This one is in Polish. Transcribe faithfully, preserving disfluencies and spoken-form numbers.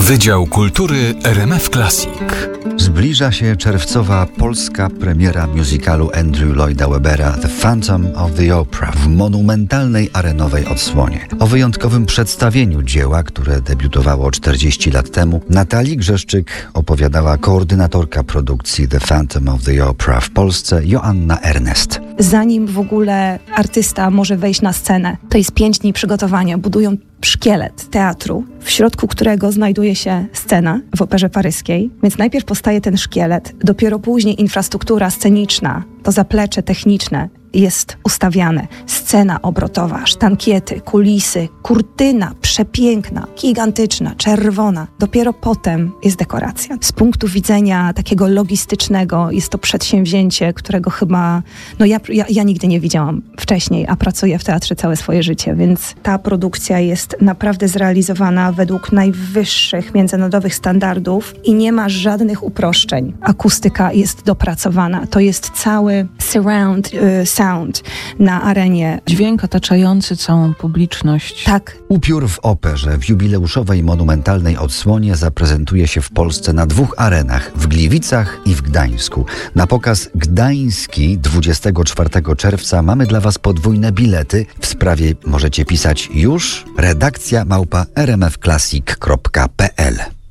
Wydział Kultury R M F Classic. Zbliża się czerwcowa polska premiera musicalu Andrew Lloyda Webbera The Phantom of the Opera w monumentalnej arenowej odsłonie. O wyjątkowym przedstawieniu dzieła, które debiutowało czterdzieści lat temu, Natalii Grzeszczyk opowiadała koordynatorka produkcji The Phantom of the Opera w Polsce, Joanna Ernest. Zanim w ogóle artysta może wejść na scenę, to jest pięć dni przygotowania. Budują szkielet teatru, w środku którego znajduje się scena w Operze Paryskiej. Więc najpierw powstaje ten szkielet, dopiero później infrastruktura sceniczna, to zaplecze techniczne jest ustawiane. Scena obrotowa, sztankiety, kulisy, kurtyna przepiękna, gigantyczna, czerwona. Dopiero potem jest dekoracja. Z punktu widzenia takiego logistycznego jest to przedsięwzięcie, którego chyba, no ja, ja, ja nigdy nie widziałam wcześniej, a pracuję w teatrze całe swoje życie, więc ta produkcja jest naprawdę zrealizowana według najwyższych międzynarodowych standardów i nie ma żadnych uproszczeń. Akustyka jest dopracowana. To jest cały surround y, sound na arenie. Dźwięk otaczający całą publiczność. Tak. Upiór w operze w jubileuszowej monumentalnej odsłonie zaprezentuje się w Polsce na dwóch arenach, w Gliwicach i w Gdańsku. Na pokaz gdański dwudziestego czwartego czerwca mamy dla Was podwójne bilety. W sprawie możecie pisać już redakcja małpa r m f classic kropka p l.